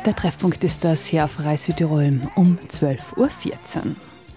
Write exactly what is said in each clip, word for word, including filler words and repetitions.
Der Treffpunkt ist das hier auf Rai Südtirol um zwölf Uhr vierzehn.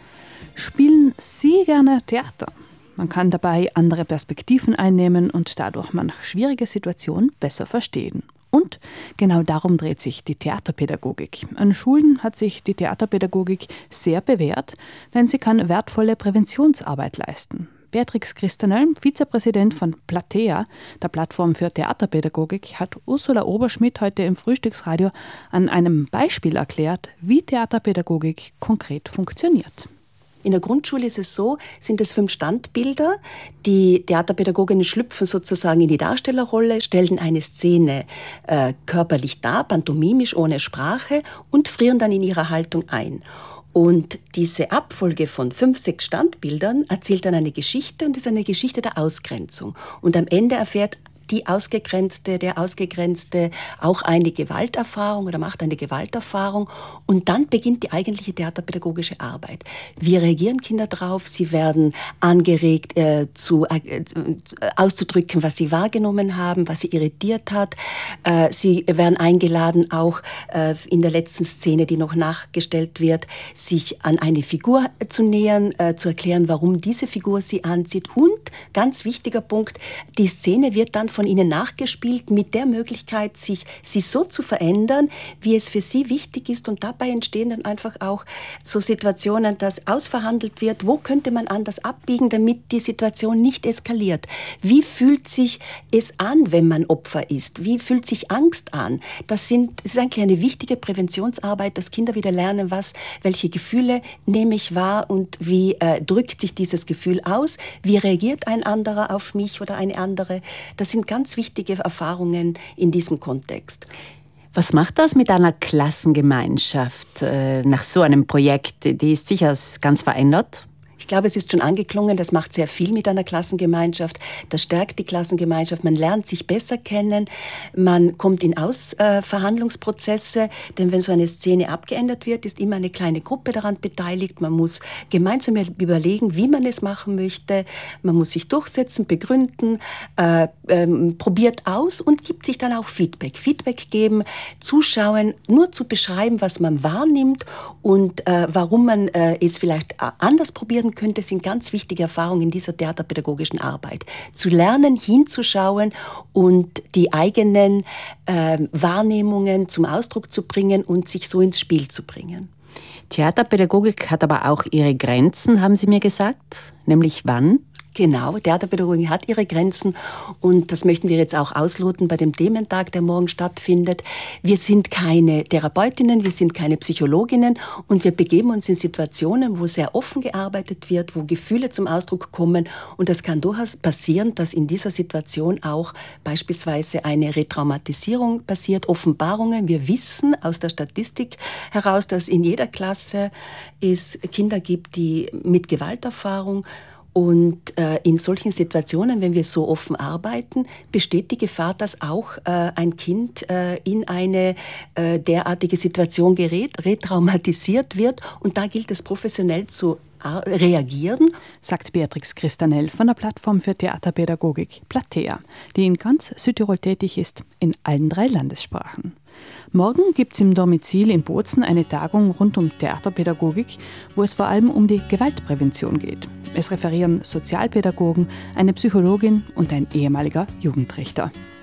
Spielen Sie gerne Theater? Man kann dabei andere Perspektiven einnehmen und dadurch manche schwierige Situationen besser verstehen. Und genau darum dreht sich die Theaterpädagogik. An Schulen hat sich die Theaterpädagogik sehr bewährt, denn sie kann wertvolle Präventionsarbeit leisten. Beatrix Christanell, Vizepräsident von Platea, der Plattform für Theaterpädagogik, hat Ursula Oberschmidt heute im Frühstücksradio an einem Beispiel erklärt, wie Theaterpädagogik konkret funktioniert. In der Grundschule ist es so, sind es fünf Standbilder. Die Theaterpädagoginnen schlüpfen sozusagen in die Darstellerrolle, stellen eine Szene äh, körperlich dar, pantomimisch, ohne Sprache und frieren dann in ihrer Haltung ein. Und diese Abfolge von fünf, sechs Standbildern erzählt dann eine Geschichte und ist eine Geschichte der Ausgrenzung. Und am Ende erfährt die Ausgegrenzte, der Ausgegrenzte auch eine Gewalterfahrung oder macht eine Gewalterfahrung und dann beginnt die eigentliche theaterpädagogische Arbeit. Wie reagieren Kinder drauf? Sie werden angeregt, äh, zu, äh, auszudrücken, was sie wahrgenommen haben, was sie irritiert hat. Äh, sie werden eingeladen, auch äh, in der letzten Szene, die noch nachgestellt wird, sich an eine Figur zu nähern, äh, zu erklären, warum diese Figur sie anzieht. Und, ganz wichtiger Punkt, die Szene wird dann von ihnen nachgespielt mit der Möglichkeit, sich, sich so zu verändern, wie es für sie wichtig ist. Und dabei entstehen dann einfach auch so Situationen, dass ausverhandelt wird, wo könnte man anders abbiegen, damit die Situation nicht eskaliert. Wie fühlt sich es an, wenn man Opfer ist? Wie fühlt sich Angst an? Das, sind, das ist eigentlich eine wichtige Präventionsarbeit, dass Kinder wieder lernen, was, welche Gefühle nehme ich wahr und wie äh, drückt sich dieses Gefühl aus? Wie reagiert ein anderer auf mich oder eine andere? Das sind ganz wichtige Erfahrungen in diesem Kontext. Was macht das mit einer Klassengemeinschaft äh, nach so einem Projekt? Die ist sicher ganz verändert. Ich glaube, es ist schon angeklungen, das macht sehr viel mit einer Klassengemeinschaft. Das stärkt die Klassengemeinschaft. Man lernt sich besser kennen. Man kommt in Ausverhandlungsprozesse. Äh, denn wenn so eine Szene abgeändert wird, ist immer eine kleine Gruppe daran beteiligt. Man muss gemeinsam überlegen, wie man es machen möchte. Man muss sich durchsetzen, begründen, äh, ähm, probiert aus und gibt sich dann auch Feedback. Feedback geben, zuschauen, nur zu beschreiben, was man wahrnimmt und äh, warum man äh, es vielleicht anders probieren könnte, sind ganz wichtige Erfahrungen in dieser theaterpädagogischen Arbeit. Zu lernen, hinzuschauen und die eigenen äh, Wahrnehmungen zum Ausdruck zu bringen und sich so ins Spiel zu bringen. Theaterpädagogik hat aber auch ihre Grenzen, haben Sie mir gesagt. Nämlich wann? Genau, Theaterpädagogik hat ihre Grenzen und das möchten wir jetzt auch ausloten bei dem Thementag, der morgen stattfindet. Wir sind keine Therapeutinnen, wir sind keine Psychologinnen und wir begeben uns in Situationen, wo sehr offen gearbeitet wird, wo Gefühle zum Ausdruck kommen und das kann durchaus passieren, dass in dieser Situation auch beispielsweise eine Retraumatisierung passiert, Offenbarungen. Wir wissen aus der Statistik heraus, dass in jeder Klasse es Kinder gibt, die mit Gewalterfahrung. Und äh, in solchen Situationen, wenn wir so offen arbeiten, besteht die Gefahr, dass auch äh, ein Kind äh, in eine äh, derartige Situation gerät, retraumatisiert wird. Und da gilt es professionell zu reagieren, sagt Beatrix Christanell von der Plattform für Theaterpädagogik Platea, die in ganz Südtirol tätig ist, in allen drei Landessprachen. Morgen gibt es im Domizil in Bozen eine Tagung rund um Theaterpädagogik, wo es vor allem um die Gewaltprävention geht. Es referieren Sozialpädagogen, eine Psychologin und ein ehemaliger Jugendrichter.